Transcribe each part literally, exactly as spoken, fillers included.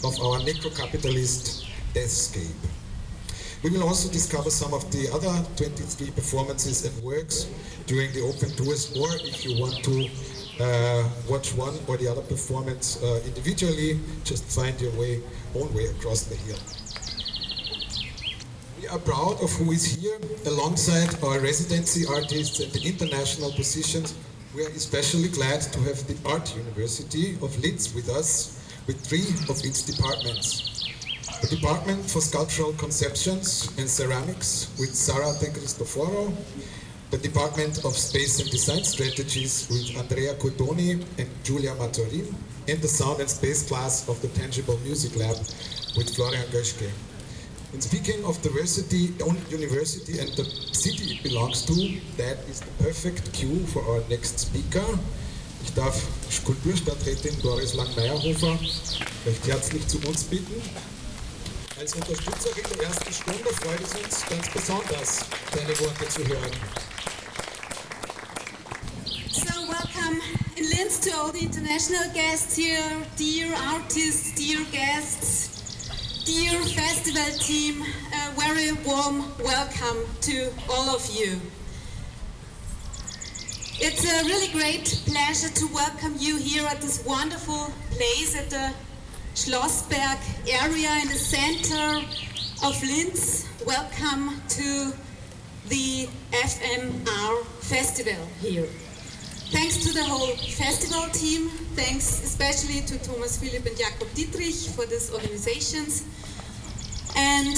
of our necro-capitalist Deathscape. We will also discover some of the other twenty-three performances and works during the open tours, or if you want to uh, watch one or the other performance uh, individually, just find your way, own way across the hill. We are proud of who is here. Alongside our residency artists and the international positions, we are especially glad to have the Art University of Linz with us, with three of its departments. The Department for Sculptural Conceptions and Ceramics with Sara De Cristoforo, the Department of Space and Design Strategies with Andrea Cotoni and Giulia Matorin, and the Sound and Space class of the Tangible Music Lab with Florian Göschke. And speaking of diversity, university and the city it belongs to, that is the perfect cue for our next speaker. Ich darf Kulturstadträtin Doris Lang-Meierhofer recht herzlich zu uns bitten. Als Unterstützerin der ersten Stunde freut es uns ganz besonders, deine Worte zu hören. So welcome in Linz to all the international guests here, dear artists, dear guests, dear festival team, a very warm welcome to all of you. It's a really great pleasure to welcome you here at this wonderful place at the Schlossberg area in the center of Linz. Welcome to the F M R festival here. Thanks to the whole festival team, thanks especially to Thomas Philipp and Jakob Dietrich for these organizations. And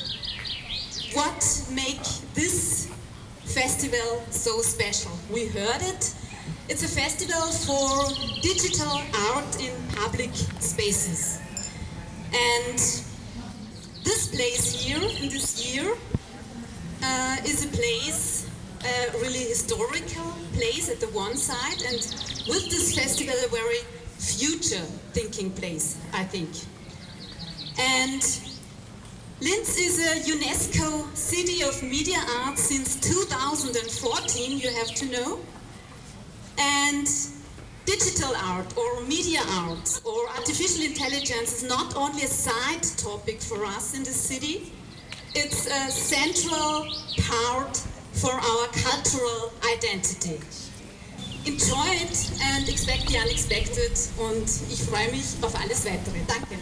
what makes this festival so special? We heard it. It's a festival for digital art in public spaces. And this place here, in this year, uh, is a place, a really historical place at the one side, and with this festival a very future-thinking place, I think. And Linz is a UNESCO City of Media Arts since two thousand fourteen, you have to know. And digital art or media art or artificial intelligence is not only a side topic for us in the city, it's a central part for our cultural identity. Enjoy it and expect the unexpected, und ich freue mich auf alles Weitere. Danke.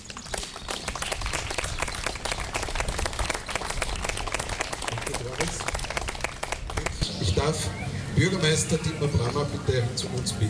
Ich darf Bürgermeister Dietmar Brammer bitte zu uns bitten.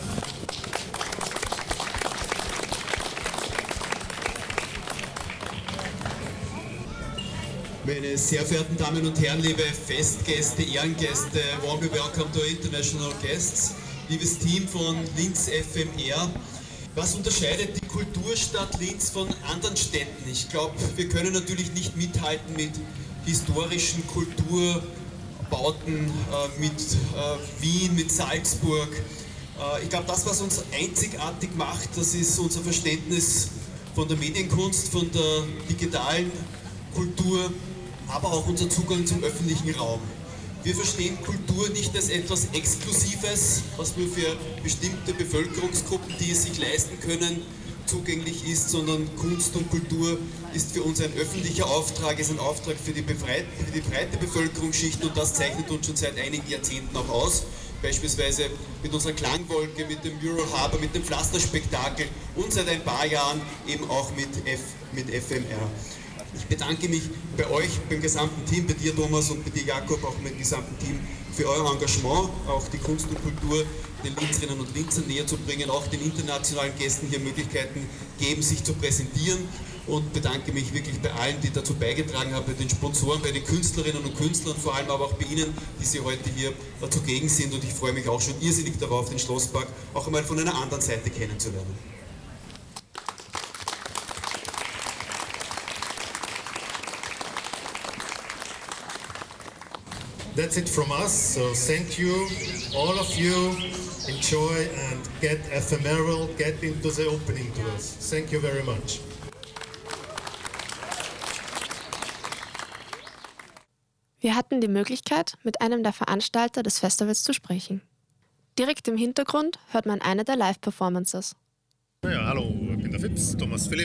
Meine sehr verehrten Damen und Herren, liebe Festgäste, Ehrengäste, warmly welcome to international guests, liebes Team von Linz F M R. Was unterscheidet die Kulturstadt Linz von anderen Städten? Ich glaube, wir können natürlich nicht mithalten mit historischen Kulturbauten, äh, mit äh, Wien, mit Salzburg. Äh, ich glaube, das, was uns einzigartig macht, das ist unser Verständnis von der Medienkunst, von der digitalen Kultur, aber auch unser Zugang zum öffentlichen Raum. Wir verstehen Kultur nicht als etwas Exklusives, was nur für bestimmte Bevölkerungsgruppen, die es sich leisten können, zugänglich ist, sondern Kunst und Kultur ist für uns ein öffentlicher Auftrag, ist ein Auftrag für die, befreite, für die breite Bevölkerungsschicht, und das zeichnet uns schon seit einigen Jahrzehnten auch aus. Beispielsweise mit unserer Klangwolke, mit dem Mural Harbor, mit dem Pflasterspektakel und seit ein paar Jahren eben auch mit, F, mit F M R. Ich bedanke mich bei euch, beim gesamten Team, bei dir Thomas und bei dir Jakob, auch mit dem gesamten Team für euer Engagement, auch die Kunst und Kultur den Linzerinnen und Linzern näher zu bringen, auch den internationalen Gästen hier Möglichkeiten geben, sich zu präsentieren, und bedanke mich wirklich bei allen, die dazu beigetragen haben, bei den Sponsoren, bei den Künstlerinnen und Künstlern, vor allem aber auch bei Ihnen, die Sie heute hier zugegen sind, und ich freue mich auch schon irrsinnig darauf, den Schlosspark auch einmal von einer anderen Seite kennenzulernen. That's it from us, so thank you, all of you, enjoy and get ephemeral, get into the opening tours. Thank you very much. Wir hatten die Möglichkeit, mit einem der Veranstalter des Festivals zu sprechen. Direkt im Hintergrund hört man eine der Live-Performances. Ja, hallo, ich bin der Fips, Thomas Philipp.